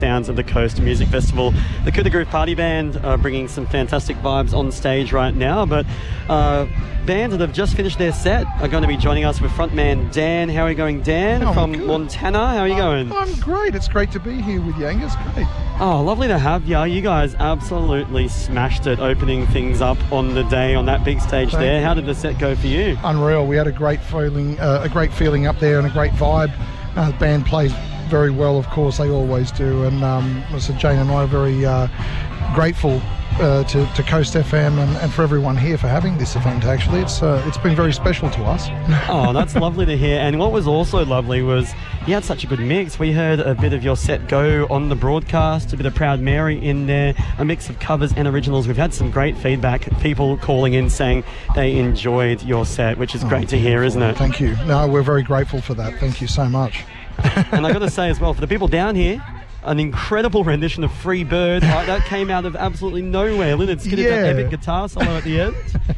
sounds of the Coast Music Festival. The Coup de Groove Party Band are bringing some fantastic vibes on stage right now, but bands that have just finished their set are going to be joining us with frontman Dan. How are you going, Dan? From good. Montana. How are you going? I'm great. It's great to be here with you, Angus. Great. Oh, lovely to have you. You guys absolutely smashed it, opening things up on the day on that big stage there. How did the set go for you? Unreal. We had a great feeling up there and a great vibe. The band plays very well, of course, they always do, and so Jane and I are very grateful to Coast FM and for everyone here for having this event. Actually, it's been very special to us. Oh, that's lovely to hear. And what was also lovely was you had such a good mix. We heard a bit of your set go on the broadcast, a bit of Proud Mary in there, a mix of covers and originals. We've had some great feedback, people calling in saying they enjoyed your set, which is great to hear, isn't it? Thank you. No, we're very grateful for that. Thank you so much. And I got to say as well, for the people down here, an incredible rendition of Free Bird. That came out of absolutely nowhere. Lynyrd Skynyrd, that epic guitar solo at the end.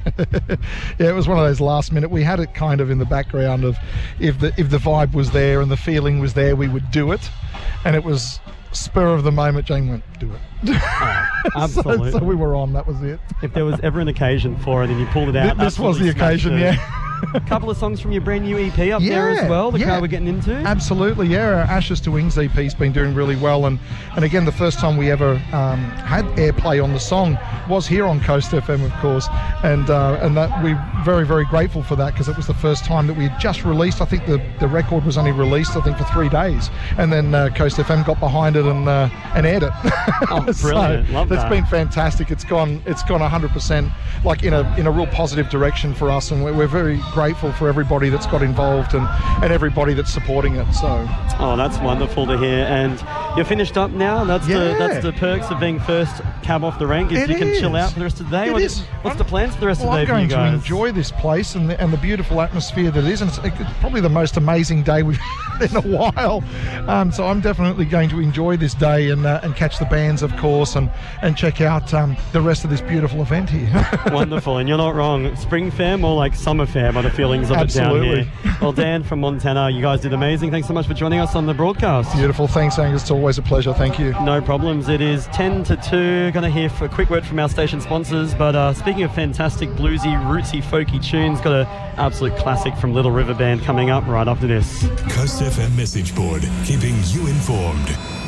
Yeah, it was one of those last minute. We had it kind of in the background of if the vibe was there and the feeling was there, we would do it. And it was spur of the moment. Jane went, do it. Oh, absolutely. So we were on. That was it. If there was ever an occasion for it and you pulled it out, this was the occasion. Yeah. A couple of songs from your brand new EP up there as well, the car we're getting into. Absolutely, yeah. Our Ashes to Wings EP's been doing really well, and again, the first time we ever had airplay on the song was here on Coast FM, of course, and that we're very, very grateful for that, because it was the first time that we had just released. I think the record was only released, I think, for 3 days, and then Coast FM got behind it and aired it. Oh, brilliant! So love that. It's been fantastic. It's gone 100% like in a real positive direction for us, and we're very grateful for everybody that's got involved and everybody that's supporting it. So that's wonderful to hear. And you're finished up now. That's the perks of being first cab off the rank, is you can chill out for the rest of the day. What's the plans for the rest of the day for you guys? I'm going to enjoy this place and the beautiful atmosphere that it is, and it's probably the most amazing day we've had in a while. So I'm definitely going to enjoy this day and catch the bands, of course, and check out the rest of this beautiful event here. Wonderful. And you're not wrong. Spring fair, more like summer fair by the feelings of Absolutely. it down here. Well, Dan from Montana, you guys did amazing. Thanks so much for joining us on the broadcast. Beautiful. Thanks, Angus. It's always a pleasure. Thank you. No problems. It is 10 to 2. Going to hear a quick word from our station sponsors. But speaking of fantastic bluesy, rootsy, folky tunes, got an absolute classic from Little River Band coming up right after this. Coast FM message board, keeping you informed.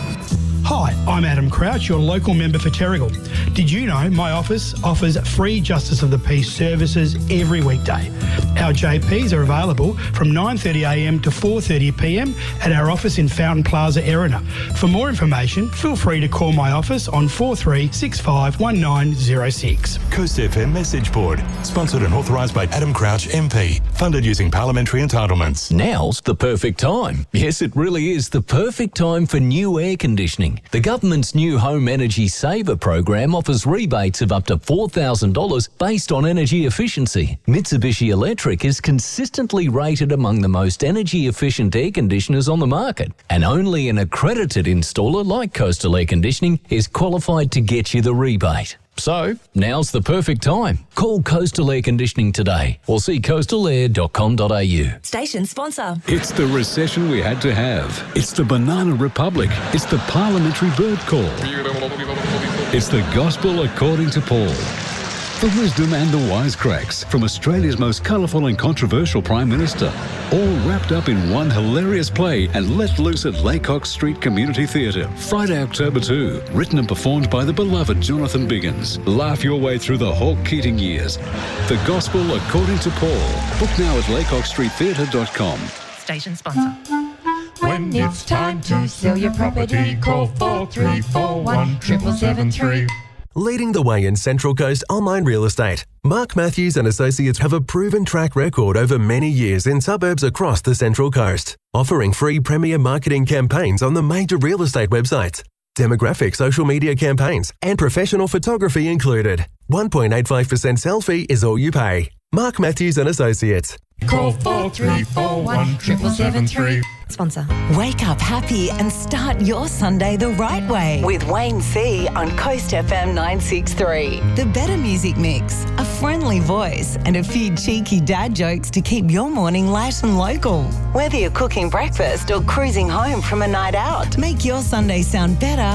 Hi, I'm Adam Crouch, your local member for Terrigal. Did you know my office offers free Justice of the Peace services every weekday? Our JPs are available from 9:30am to 4:30pm at our office in Fountain Plaza, Erina. For more information, feel free to call my office on 43651906. Coast FM message board, sponsored and authorised by Adam Crouch MP, funded using parliamentary entitlements. Now's the perfect time. Yes, it really is the perfect time for new air conditioning. The government's new Home Energy Saver program offers rebates of up to $4,000 based on energy efficiency. Mitsubishi Electric is consistently rated among the most energy efficient air conditioners on the market, and only an accredited installer like Coastal Air Conditioning is qualified to get you the rebate. So, now's the perfect time. Call Coastal Air Conditioning today or see coastalair.com.au. Station sponsor. It's the recession we had to have. It's the Banana Republic. It's the Parliamentary Bird Call. It's the Gospel according to Paul. The wisdom and the wisecracks from Australia's most colourful and controversial Prime Minister, all wrapped up in one hilarious play and let loose at Laycock Street Community Theatre, Friday, October 2. Written and performed by the beloved Jonathan Biggins. Laugh your way through the Hawke Keating years. The Gospel according to Paul. Book now at laycockstreettheatre.com. Station sponsor. When it's time to sell your property, call 4341 7773. Leading the way in Central Coast online real estate, Mark Matthews and Associates have a proven track record over many years in suburbs across the Central Coast, offering free premier marketing campaigns on the major real estate websites, demographic social media campaigns, and professional photography included. 1.85% sell fee is all you pay. Mark Matthews and Associates. Call 4341 7773. Sponsor. Wake up happy and start your Sunday the right way with Wayne C on Coast FM 963. The better music mix, a friendly voice and a few cheeky dad jokes to keep your morning light and local. Whether you're cooking breakfast or cruising home from a night out, make your Sunday sound better